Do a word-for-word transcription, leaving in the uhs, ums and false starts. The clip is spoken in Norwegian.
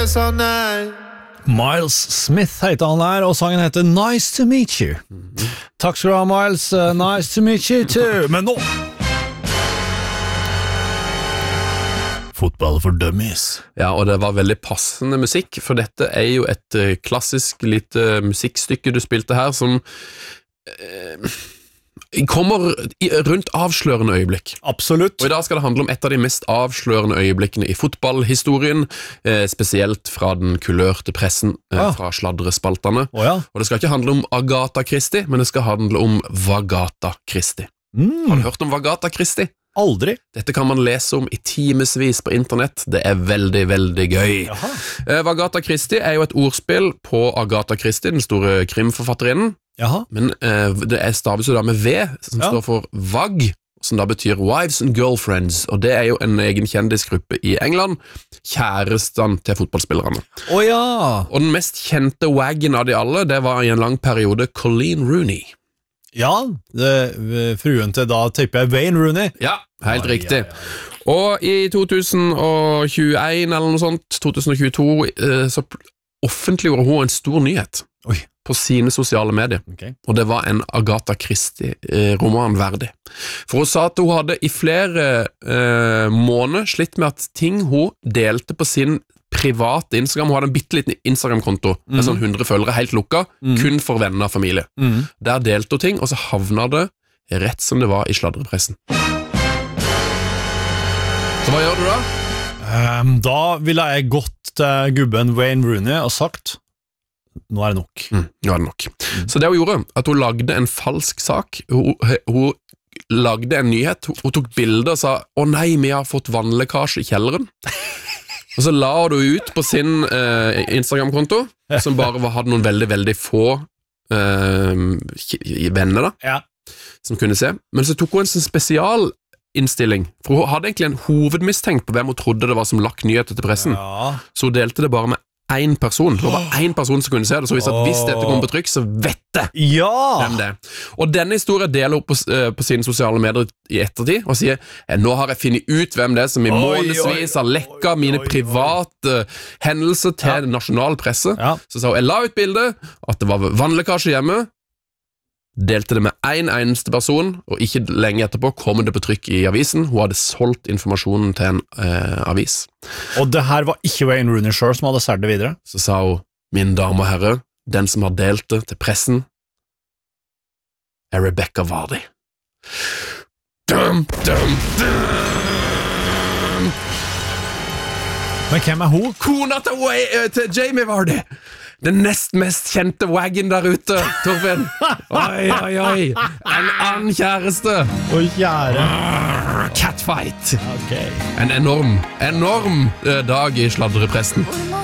sa nei. Miles Smith heter han her, og sangen heter Nice to meet you. Mm-hmm. Takk skal du ha, Miles. Uh, nice to meet you too. Men nå Fotball for dummies. Ja, og det var veldig passende musikk, for dette er jo et uh, klassisk lite musikkstykke du spilte her, som uh, kommer i, rundt avslørende øyeblikk. Absolutt. Og i dag skal det handle om et av de mest avslørende øyeblikkene i fotballhistorien, uh, spesielt fra den kulørte pressen, uh, ah. fra sladrespaltene. Oh, ja. Og det skal ikke handle om Agatha Christie, men det skal handle om Vagatha Christie. Mm. Har du hørt om Vagatha Christie? Aldri. Dette kan man lese om i timesvis på internett. Det er veldig, veldig gøy. Eh, Agatha Christie er jo et ordspill på Agatha Christie, den store krimforfatterinnen. Jaha. Men eh, det er staves jo da med V, som ja. står for Vag, som da betyr Wives and Girlfriends, og det er jo en egen kjendisgruppe i England, kjæresten til fotballspillerne. Å ja! Og den mest kjente waggen av de alle, det var i en lang periode Colleen Rooney. Ja, det, fruen til da tipper jeg Wayne Rooney. Ja, helt ai, riktig. ai, ai. Og i to tusen og tjueen eller noe sånt, to tusen og tjueto, så offentliggjorde hun en stor nyhet Oi. på sine sosiale medier. Okay. Og det var en Agatha Christie-roman verdig. For hun sa at hun hadde i flere eh, måneder slitt med at ting hun delte på sin private Instagram, hun hadde en bitteliten Instagram-konto mm. med sånn hundre følgere, helt lukka, mm. kun for venner og familie. Mm. Der delte hun ting, og så havna det rett som det var i sladrepressen. Så hva gjør du da? Um, da ville jeg gått til gubben Wayne Rooney og sagt nå er det nok. Mm, nå er det nok. Mm. Så det hun gjorde, at hun lagde en falsk sak. Hun, hun lagde en nyhet. Hun tok bilder og sa, å nei, vi har fått vannlekkasje i kjelleren. Og så la du ut på sin eh, Instagram-konto, som bare var, hadde noen veldig, veldig få eh, venner da, ja. som kunne se. Men så tok hun en sånn spesialinnstilling, for hun hadde egentlig en hovedmistenkt på hvem hun trodde det var som lakk nyheter til pressen. Ja. Så hun delte det bare med en person. Det var bare en person som kunne se det, så hvis, at hvis dette kommer på trykk, så vet det ja. hvem det er. Og denne historien deler hun på, uh, på sine sosiale medier i ettertid, og sier, nå har jeg funnet ut hvem det er som i månedsvis har lekket mine private uh, hendelser til ja. nasjonal presse. Ja. Så sa hun, jeg la ut bilde, at det var vannlekkasje hjemme, delte det med en eneste person, og ikke lenge etterpå kom det på trykk i avisen. Hun hadde solgt informasjonen til en uh, avis. Og det her var ikke Wayne Rooney selv som hadde sært det videre? Så sa hun, mine damer og herrer, den som har delt det til pressen, er Rebecca Vardy. Dum, dum, dum. Men hvem er hun? Kona til, Way, til Jamie Vardy. Den nest mest kjente waggen der ute, Torfinn. Oi, oi, oi. En annen kjæreste. Oi, kjære. Catfight. Okay. En enorm, enorm dag i sladrepressen.